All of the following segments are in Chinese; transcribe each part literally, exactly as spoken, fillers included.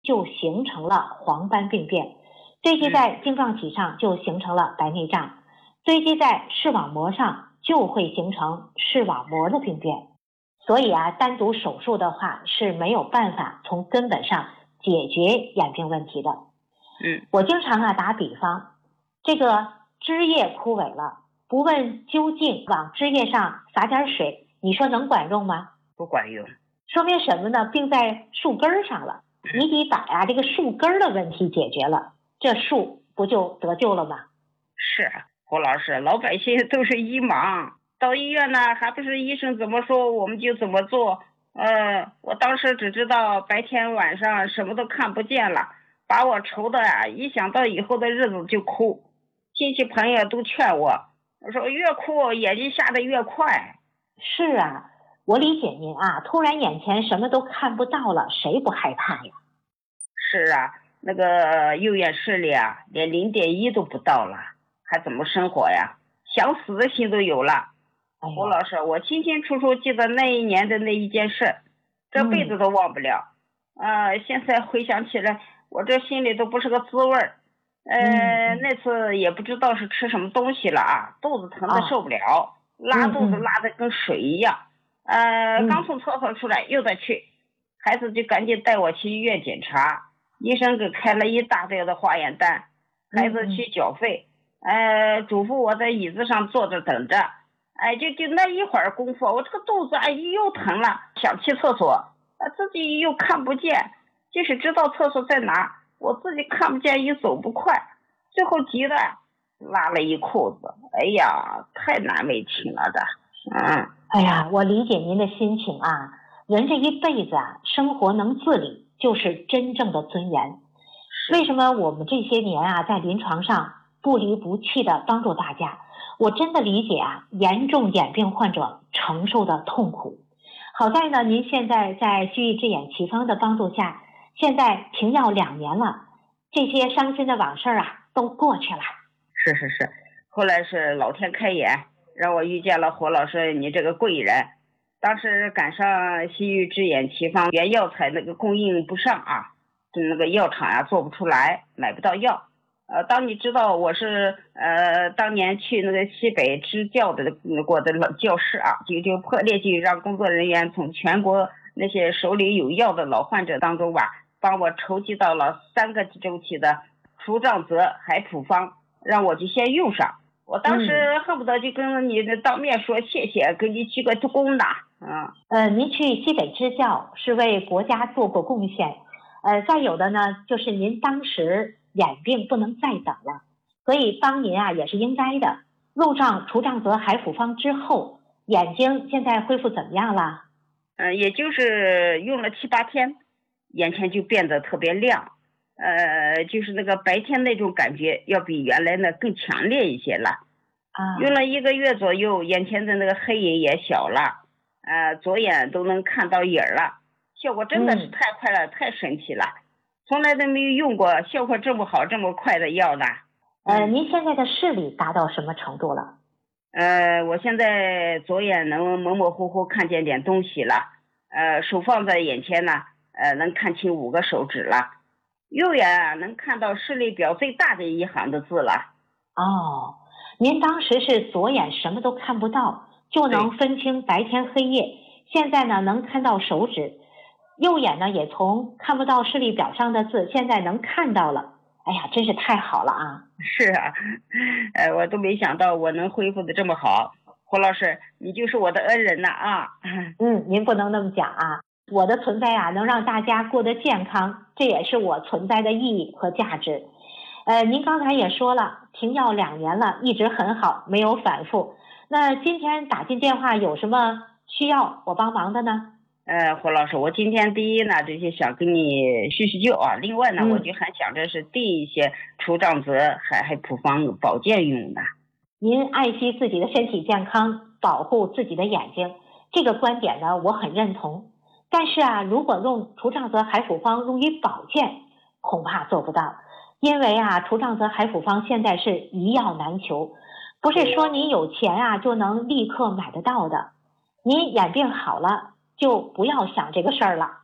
就形成了黄斑病变，堆积在晶状体上就形成了白内障，堆积在视网膜上就会形成视网膜的病变。所以啊，单独手术的话是没有办法从根本上解决眼病问题的。 嗯， 我经常啊打比方，这个枝叶枯萎了，不问究竟，往枝叶上洒点水，你说能管用吗？ 不管用。 说明什么呢？病在树根上了，你得把啊这个树根的问题解决了，这树不就得救了吗？ 是啊，胡老师，老百姓都是一盲，到医院呢还不是医生怎么说我们就怎么做。呃，我当时只知道白天晚上什么都看不见了，把我愁的啊，一想到以后的日子就哭。亲戚朋友都劝我，我说越哭眼睛下得越快。 是啊，我理解您啊，突然眼前什么都看不到了，谁不害怕呀？ 是啊，那个右眼视力啊，连零点一都不到了，还怎么生活呀？想死的心都有了。 哎胡老师，我清清楚楚记得那一年的那一件事，这辈子都忘不了。嗯、呃，现在回想起来，我这心里都不是个滋味儿。呃、嗯，那次也不知道是吃什么东西了啊，肚子疼的受不了，哦、拉肚子拉的跟水一样。呃， 嗯、 刚从厕所出来又得去，孩子就赶紧带我去医院检查，医生给开了一大堆的化验单，孩子去缴费，嗯、呃，嘱咐我在椅子上坐着等着。哎，就就那一会儿功夫，我这个肚子哎又疼了，想去厕所，自己又看不见，即使知道厕所在哪，我自己看不见也走不快，最后急的拉了一裤子，哎呀，太难为情了的。嗯， 哎呀，我理解您的心情啊，人这一辈子啊，生活能自理就是真正的尊严。为什么我们这些年啊，在临床上不离不弃的帮助大家？我真的理解啊，严重眼病患者承受的痛苦。好在呢，您现在在西域之眼奇方的帮助下，现在停药两年了，这些伤心的往事啊都过去了。 是是是，后来是老天开眼，让我遇见了胡老师你这个贵人。当时赶上西域之眼奇方原药材那个供应不上啊，那个药厂啊做不出来，买不到药。呃，当你知道我是呃当年去那个西北支教的过的老教师啊，就就迫切去让工作人员从全国那些手里有药的老患者当中吧，帮我筹集到了三个周期的除障泽海普方，让我就先用上。我当时恨不得就跟你当面说谢谢，给你鞠个躬的。嗯， 呃，您去西北支教是为国家做过贡献。呃，再有的呢，就是您当时眼病不能再等了，所以帮您啊也是应该的。用上除障泽海普方之后，眼睛现在恢复怎么样了？ 嗯、呃，也就是用了七八天，眼前就变得特别亮，呃，就是那个白天那种感觉要比原来呢更强烈一些了。 啊， 用了一个月左右，眼前的那个黑影也小了，呃，左眼都能看到影了。效果真的是太快了，嗯、太神奇了，从来都没有用过效果这么好这么快的药呢。 呃，您现在的视力达到什么程度了？ 呃，我现在左眼能模模糊糊看见点东西了，呃，手放在眼前呢，呃，能看清五个手指了。右眼啊，能看到视力表最大的一行的字了。 哦，您当时是左眼什么都看不到，就能分清白天黑夜，现在呢能看到手指。右眼呢也从看不到视力表上的字，现在能看到了。哎呀，真是太好了啊！ 是啊，呃，我都没想到我能恢复的这么好。胡老师，你就是我的恩人呐啊！ 嗯，您不能那么讲啊，我的存在啊能让大家过得健康，这也是我存在的意义和价值。呃，您刚才也说了，停药两年了，一直很好，没有反复。那今天打进电话有什么需要我帮忙的呢？ 呃，胡老师，我今天第一呢，就是想跟你叙叙旧啊。另外呢，嗯、我就还想着是递一些除障泽还还普方保健用的。 您爱惜自己的身体健康，保护自己的眼睛，这个观点呢，我很认同。但是啊，如果用除障泽海普方用于保健，恐怕做不到，因为啊，除障泽海普方现在是一药难求，不是说你有钱啊就能立刻买得到的。您眼病好了，就不要想这个事儿了。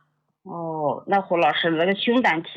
哦，那胡老师那个熊胆